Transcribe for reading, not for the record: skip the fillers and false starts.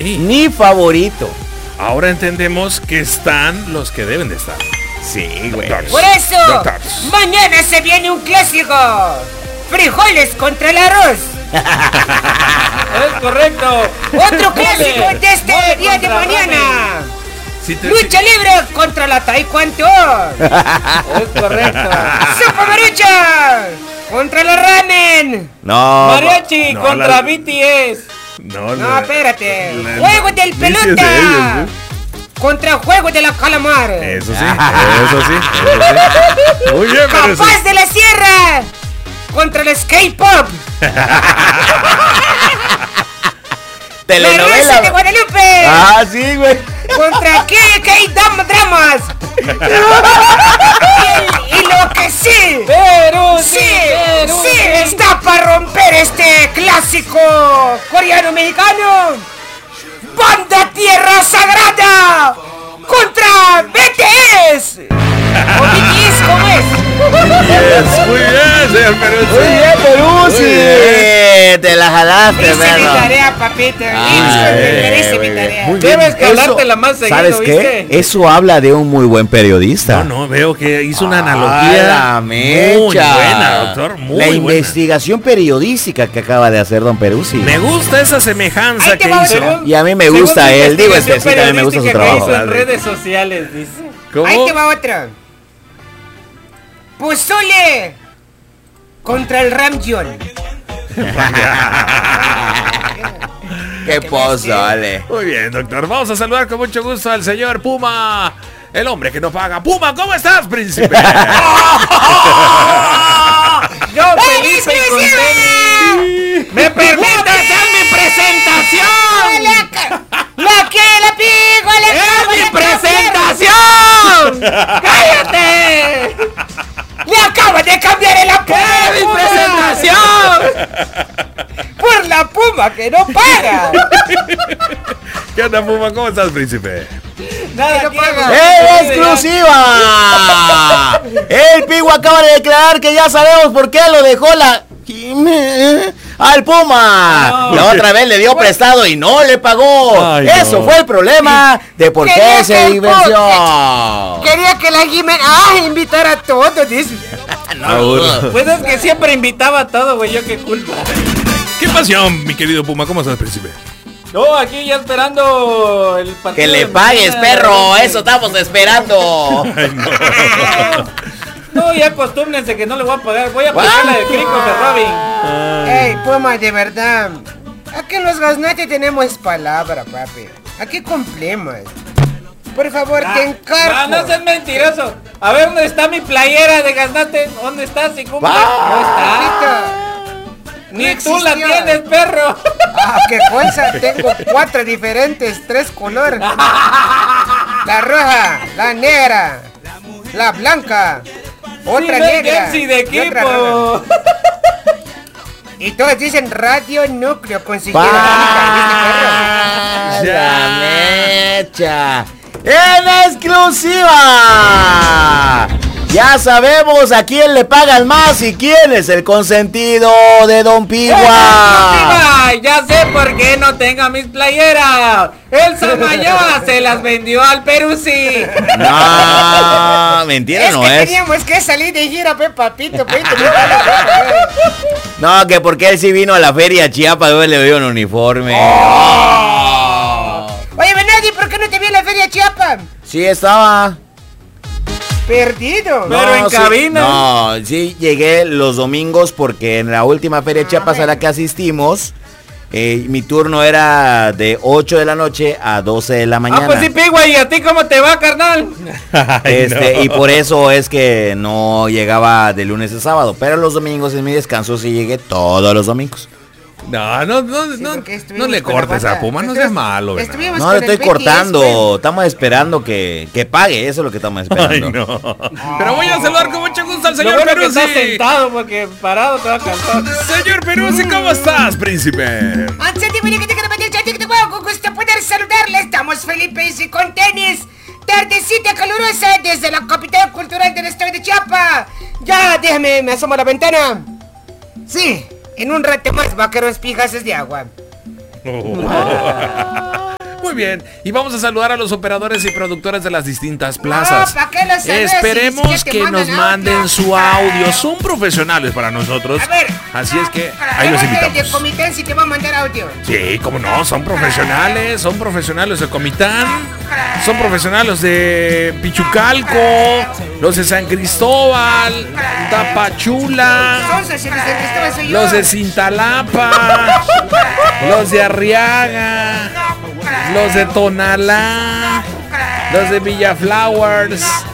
Sí. Ni favorito. Ahora entendemos que están los que deben de estar. Sí, güey. Por eso, mañana se viene un clásico. Frijoles contra el arroz. Es correcto. Otro clásico de este día de mañana. Lucha libre contra la taekwondo. Es correcto. Sopa marucha contra la ramen. No. Mariachi contra BTS. No, espérate. Juego del pelota contra juego de la calamar. Eso sí. Muy bien, Capaz de la Sierra contra el skate pop. Telenovela. La Rosa de Guadalupe. Ah, sí, güey. Contra Dramas. Y lo que sí. Sí, está para romper este clásico coreano-mexicano. Banda Tierra Sagrada contra BTS. ¿O BTS cómo es? Muy bien, señor Peruzzi. Muy bien, Peruzzi. Te la jalaste, Hice mi tarea, papito. Hice mi tarea. Debes jalártela más seguido, ¿sabes qué? ¿viste? Eso habla de un muy buen periodista. No, veo que hizo una analogía la mecha. muy buena, doctor, muy la buena. investigación periodística que acaba de hacer don Peruzzi. Me gusta esa semejanza que hizo. Y a mí me gusta él, digo, sí, también me gusta su trabajo. Que hizo en redes sociales, dice. ¿Cómo? Ahí te va otra. Pozole contra el Ramjon. Qué pozole. Muy bien, doctor. Vamos a saludar con mucho gusto al señor Puma, el hombre que no paga. Puma, ¿cómo estás, príncipe? Yo feliz y contento. ¿Me permite hacer mi presentación? ¡La pico! ¡Es mi presentación! ¡Cállate! ¡Le acaba de cambiar el apodo! ¡Es mi presentación! ¡Por la Puma que no paga! ¿Qué onda, Puma? ¿Cómo estás, príncipe? Nada, no paga. ¡En exclusiva! El Pigu acaba de declarar que ya sabemos por qué lo dejó al Puma. No. La otra vez le dio prestado y no le pagó. Ay, Eso no. fue el problema de por qué se divorció. Quería que la Jimena invitara a todos, dice. Pues es que siempre invitaba a todo, güey. Yo qué culpa. ¿Qué pasión, mi querido Puma? ¿Cómo estás, príncipe? No, aquí ya esperando el partido. Que le de pagues, mañana. perro. Eso estamos esperando. Ay, no. No, ya acostúmbrense que no le voy a pagar. Voy a pagar la de Cricos de Robin. Ey, Puma, de verdad. Aquí en los gaznates tenemos palabra, papi. Aquí cumplimos. Por favor, te encargo. No seas mentiroso. A ver, ¿dónde está mi playera de gaznate? ¿Dónde está? Si cumple. No está. Ni No tú la existió. tienes, perro. Ah, qué cosa. Tengo 4 diferentes, 3 colores. La roja, la negra, la blanca, otra Sí, no es negra. jersey de y otra roja. equipo. Y todos dicen Radio Núcleo. Consiguieron La mecha. En exclusiva. Ya sabemos a quién le pagan más y quién es el consentido de Don Pigua. Ay, ya sé por qué no tengo mis playeras. El Samayoa se las vendió al Peruzzi. No, mentira Es no que es. teníamos que salir de gira, papito. No, que porque él sí vino a la feria Chiapas, le dio un uniforme. Oye, Benadi, ¿por qué no te vi en la feria Chiapas? Sí estaba. Perdido. Pero en sí, cabina. No, sí llegué los domingos porque en la última feria Chiapas a la que asistimos, mi turno era de 8 de la noche a 12 de la mañana. Ah, pues sí, Pigua, ¿y a ti cómo te va, carnal? Y por eso es que no llegaba de lunes a sábado, pero los domingos en mi descanso sí llegué todos los domingos. No le cortes a Puma, no seas malo, ¿verdad? No le estoy cortando, estamos esperando que pague, eso es lo que estamos esperando. Ay, no. Pero voy a saludar con mucho gusto al Lo señor bueno que Peruzzi. estás sentado porque parado te va a cansar. Señor Peruzzi, ¿cómo estás, príncipe? Antes de venir, que te con gusto poder saludarle. Estamos felices y con tenis. Tardecita calurosa desde la capital cultural del estado de Chiapas. Ya, déjame, me asomo a la ventana. Sí, en un rato más va a caer los pijazos de agua. bien. Y vamos a saludar a los operadores y productores de las distintas plazas. ¿para qué los saludas? Esperemos Si te que mandan nos manden audio. su audio. Son profesionales para nosotros. A ver. Así es que ahí los De invitamos. Comitán si te va a mandar audio. Sí, cómo no, son profesionales de Comitán, son profesionales los de Pichucalco, los de San Cristóbal, Tapachula, Entonces, el de Cristóbal soy yo. los de Cintalapa, los de Arriaga, los de Tonalá, los de Villa Flowers,